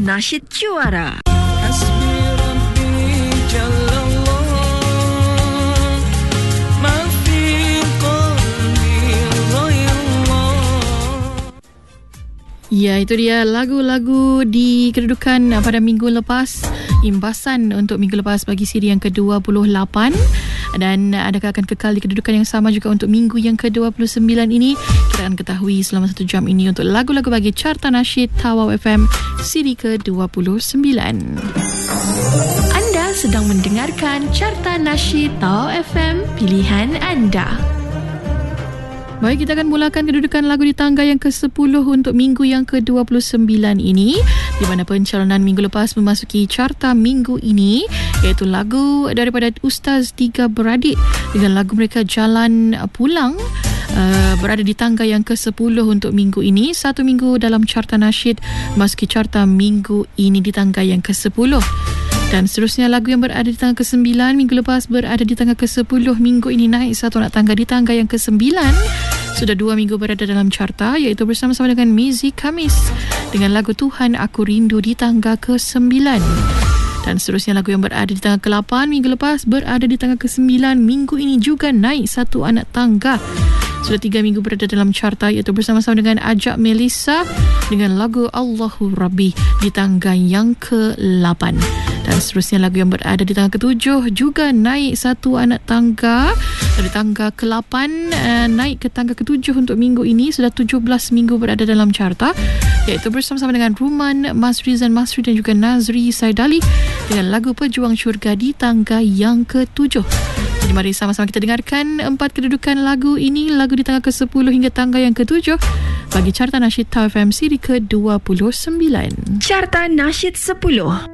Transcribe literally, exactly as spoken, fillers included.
Nasyid Juara. Ya, itu dia lagu-lagu di kedudukan pada minggu lepas, imbasan untuk minggu lepas bagi siri yang ke dua puluh lapan. Dan adakah akan kekal di kedudukan yang sama juga untuk minggu yang ke dua puluh sembilan ini? Kita akan ketahui selama satu jam ini untuk lagu-lagu bagi Carta Nasyid Tawau F M siri ke dua puluh sembilan. Anda sedang mendengarkan Carta Nasyid Tawau F M, pilihan anda. Baik, kita akan mulakan kedudukan lagu di tangga yang ke sepuluh untuk minggu yang ke dua puluh sembilan ini, di mana pencalonan minggu lepas memasuki carta minggu ini, iaitu lagu daripada Ustaz Tiga Beradik dengan lagu mereka Jalan Pulang, uh, berada di tangga yang ke sepuluh untuk minggu ini. Satu minggu dalam carta nasyid memasuki carta minggu ini di tangga yang ke sepuluh. Dan seterusnya lagu yang berada di tangga ke sembilan minggu lepas berada di tangga ke sepuluh. Minggu ini naik satu anak tangga di tangga yang ke sembilan. Sudah dua minggu berada dalam carta, iaitu bersama-sama dengan Mizi Kamis dengan lagu Tuhan Aku Rindu di tangga ke sembilan. Dan seterusnya lagu yang berada di tangga ke lapan minggu lepas berada di tangga ke sembilan. Minggu ini juga naik satu anak tangga. Sudah tiga minggu berada dalam carta, iaitu bersama-sama dengan Ajak Melissa dengan lagu Allahu Rabbi di tangga yang ke lapan. Dan seterusnya lagu yang berada di tangga ketujuh juga naik satu anak tangga dari tangga ke lapan, uh, naik ke tangga ketujuh untuk minggu ini. Sudah tujuh belas minggu berada dalam carta, iaitu bersama-sama dengan Ruman Masrizan Masri dan juga Nazri Saidali dengan lagu Pejuang Syurga di tangga yang ketujuh. Jadi mari sama-sama kita dengarkan empat kedudukan lagu ini, lagu di tangga ke sepuluh hingga tangga yang ketujuh bagi Carta Nasyid Tawau F M siri ke dua puluh sembilan. Carta Nasyid sepuluh.